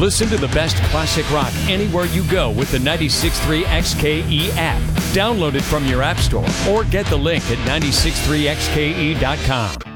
Listen to the best classic rock anywhere you go with the 96.3 XKE app. Download it from your app store or get the link at 963xke.com.